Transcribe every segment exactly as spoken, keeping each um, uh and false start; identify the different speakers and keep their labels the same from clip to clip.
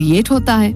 Speaker 1: Create होता है।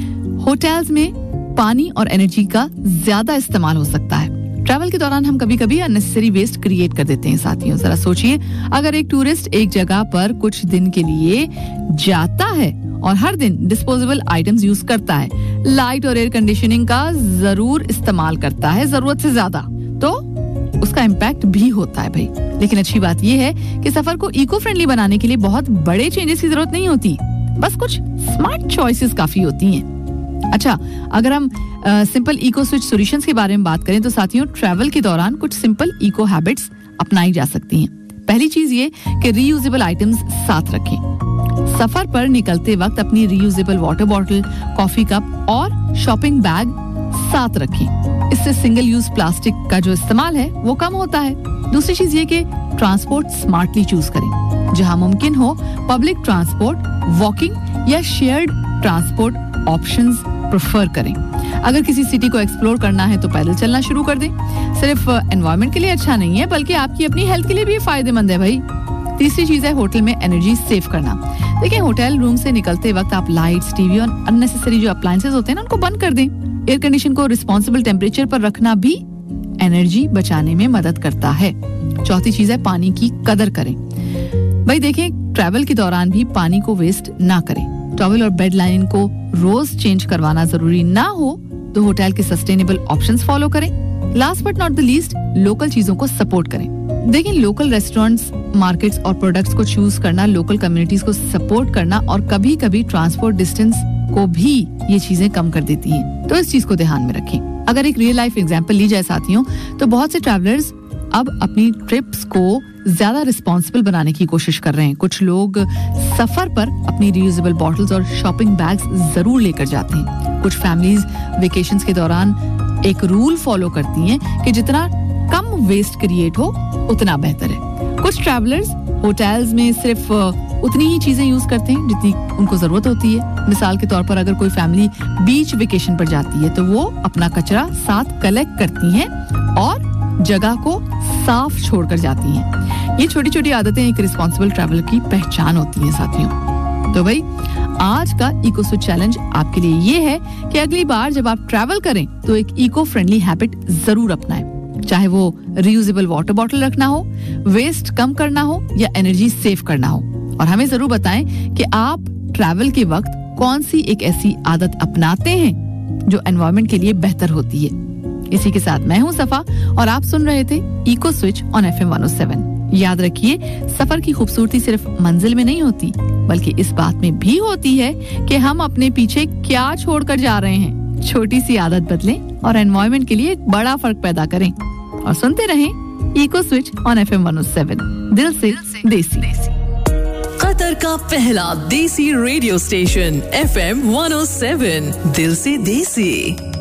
Speaker 1: Hotels में पानी और एनर्जी का ज्यादा इस्तेमाल हो सकता है। ट्रैवल के दौरान हम कभी-कभी अननेसेसरी वेस्ट क्रिएट कर देते हैं साथियों। जरा सोचिए, अगर एक टूरिस्ट एक जगह पर कुछ दिन के लिए जाता है और हर दिन डिस्पोजेबल आइटम्स यूज करता है, लाइट और एयर कंडीशनिंग का जरूर इस्तेमाल करता है जरूरत से ज्यादा, तो उसका इम्पैक्ट भी होता है भाई। लेकिन अच्छी बात यह है कि सफर को इको फ्रेंडली बनाने के लिए बहुत बड़े चेंजेस की जरूरत नहीं होती, बस कुछ स्मार्ट चॉइसेस काफी होती हैं। अच्छा, अगर हम सिंपल इको स्विच सॉल्यूशंस के बारे में बात करें तो साथियों, ट्रैवल के दौरान कुछ सिंपल इको हैबिट्स अपनाई जा सकती हैं। पहली चीज ये कि रीयूजेबल आइटम्स साथ रखें। सफर पर निकलते वक्त अपनी reusable water bottle, coffee cup और शॉपिंग बैग साथ रखें। इससे सिंगल यूज प्लास्टिक का जो इस्तेमाल है वो कम होता है। दूसरी चीज ये कि ट्रांसपोर्ट स्मार्टली चूज करें। जहां मुमकिन हो पब्लिक ट्रांसपोर्ट, वॉकिंग या शेयर्ड ट्रांसपोर्ट ऑप्शंस प्रेफर करें। अगर किसी सिटी को एक्सप्लोर करना है तो पैदल चलना शुरू कर दें। सिर्फ एनवायरनमेंट के लिए अच्छा नहीं है, बल्कि आपकी अपनी हेल्थ के लिए भी फायदेमंद है भाई। तीसरी चीज है होटल में एनर्जी सेव करना। देखिए, होटल रूम से निकलते वक्त आप लाइट्स, टीवी और अननेसेसरी जो अप्लायंसेस होते हैं ना, उनको बंद कर दें। एयर कंडीशन को रिस्पॉन्सिबल टेम्परेचर पर रखना भी एनर्जी बचाने में मदद करता है। चौथी चीज है पानी की कदर करें। भाई देखें, ट्रैवल के दौरान भी पानी को वेस्ट ना करें। टॉवल और बेड लाइन को रोज चेंज करवाना जरूरी ना हो तो होटल के सस्टेनेबल ऑप्शंस फॉलो करें। Last but not the least, local चीजों को सपोर्ट करें। देखिए, लोकल रेस्टोरेंट्स, मार्केट्स और प्रोडक्ट्स को चूज करना, लोकल कम्युनिटीज को सपोर्ट करना और कभी कभी ट्रांसपोर्ट डिस्टेंस को भी ये चीजें कम कर देती हैं। तो इस चीज को ध्यान में रखें। अगर एक रियल लाइफ एग्जांपल ली जाए साथियों, तो बहुत से ट्रैवलर्स अब अपनी ट्रिप्स को ज्यादा रिस्पॉन्सिबल बनाने की कोशिश कर रहे हैं। कुछ लोग सफर पर अपनी रियूजेबल बॉटल्स और शॉपिंग बैग्स जरूर लेकर जाते हैं। कुछ फैमिलीज वेकेशंस के दौरान एक रूल फॉलो करती हैं कि जितना कम वेस्ट क्रिएट हो उतना बेहतर है। कुछ ट्रैवलर्स होटल्स में सिर्फ उतनी ही चीजें यूज करते हैं जितनी उनको जरूरत होती है। मिसाल के तौर पर अगर कोई फैमिली बीच वेकेशन पर जाती है तो वो अपना कचरा साथ कलेक्ट करती हैं और जगह को साफ छोड़कर जाती हैं। ये छोटी छोटी आदतें एक रिस्पॉन्सिबल ट्रैवलर की पहचान होती हैं साथियों। तो भाई, आज का इको स्विच चैलेंज आपके लिए ये है कि अगली बार जब आप ट्रैवल करें तो एक इको फ्रेंडली हैबिट जरूर अपनाएं। चाहे वो रियूजेबल वाटर बॉटल रखना हो, वेस्ट कम करना हो या एनर्जी सेव करना हो। और हमें जरूर बताएं कि आप ट्रैवल के वक्त कौन सी एक ऐसी आदत अपनाते हैं जो एनवायरनमेंट के लिए बेहतर होती है। इसी के साथ मैं हूं सफा और आप सुन रहे थे eco switch on F M one O seven. याद रखिए, सफर की खूबसूरती सिर्फ मंजिल में नहीं होती, बल्कि इस बात में भी होती है कि हम अपने पीछे क्या छोड़कर जा रहे हैं। छोटी सी आदत बदलें और एनवायरनमेंट के लिए एक बड़ा फर्क पैदा करें। और सुनते रहें eco switch on F M one O seven, दिल से देसी।
Speaker 2: कतर का पहला देसी radio station F M one O seven, दिल से देसी।